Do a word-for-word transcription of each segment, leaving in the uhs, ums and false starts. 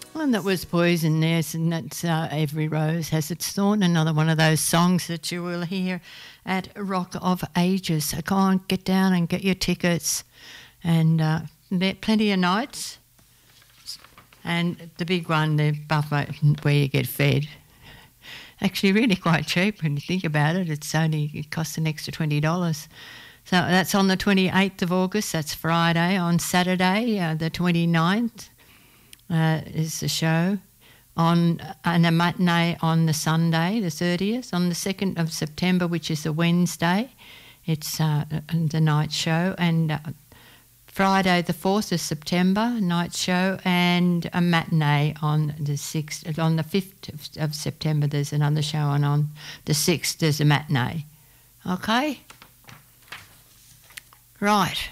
One that was Poison, yes, and that's uh, Every Rose Has Its Thorn, another one of those songs that you will hear at Rock of Ages. So go on, get down and get your tickets. And uh, there are plenty of nights. And the big one, the buffet where you get fed. Actually really quite cheap when you think about it. It's only, it costs an extra twenty dollars. So that's on the twenty-eighth of August, that's Friday. On Saturday, uh, the twenty-ninth, Uh, is the show on and a matinee on the Sunday, the thirtieth. On the second of September, which is a Wednesday, it's uh, the night show, and uh, Friday the fourth of September, night show, and a matinee on the sixth. On the fifth of September, there's another show, and on the sixth there's a matinee. Okay, right.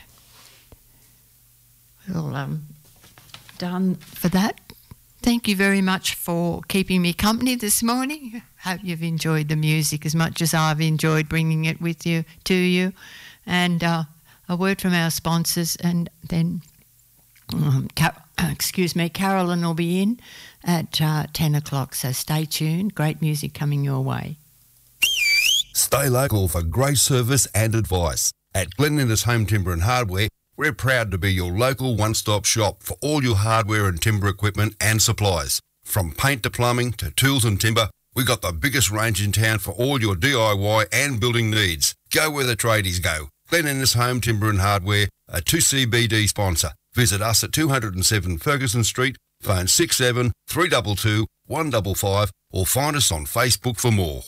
Well, um. done for that. Thank you very much for keeping me company this morning. Hope you've enjoyed the music as much as I've enjoyed bringing it with you to you. And uh, a word from our sponsors, and then um, Car- excuse me, Carolyn will be in at uh, ten o'clock. So stay tuned. Great music coming your way. Stay local for great service and advice. At Glen Innes Home Timber and Hardware, we're proud to be your local one-stop shop for all your hardware and timber equipment and supplies. From paint to plumbing to tools and timber, we got the biggest range in town for all your D I Y and building needs. Go where the tradies go. Glen Innes Home Timber and Hardware, a two C B D sponsor. Visit us at two oh seven Ferguson Street, phone six seven three two two one five five, or find us on Facebook for more.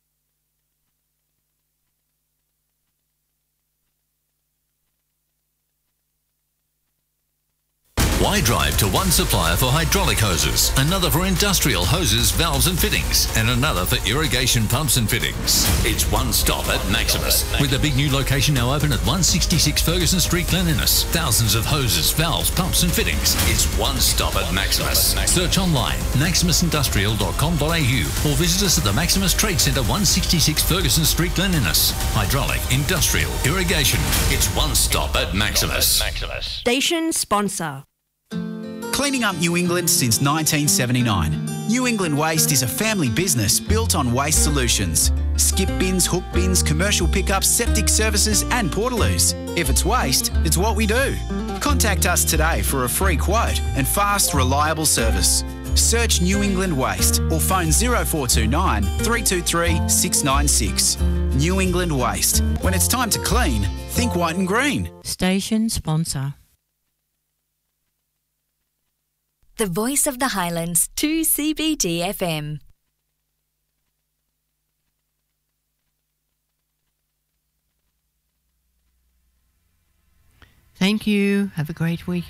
Why drive to one supplier for hydraulic hoses, another for industrial hoses, valves and fittings, and another for irrigation pumps and fittings? It's one stop at Maximus. With a big new location now open at one sixty-six Ferguson Street, Glen Innes. Thousands of hoses, valves, pumps and fittings. It's one stop at Maximus. Search online, maximus industrial dot com dot a u, or visit us at the Maximus Trade Centre, one sixty-six Ferguson Street, Glen Innes. Hydraulic, industrial, irrigation. It's one stop at Maximus. Station sponsor. Cleaning up New England since nineteen seventy-nine. New England Waste is a family business built on waste solutions. Skip bins, hook bins, commercial pickups, septic services and portaloos. If it's waste, it's what we do. Contact us today for a free quote and fast, reliable service. Search New England Waste or phone zero four two nine, three two three, six nine six. New England Waste. When it's time to clean, think white and green. Station sponsor. The Voice of the Highlands, two C B D F M. Thank you. Have a great weekend.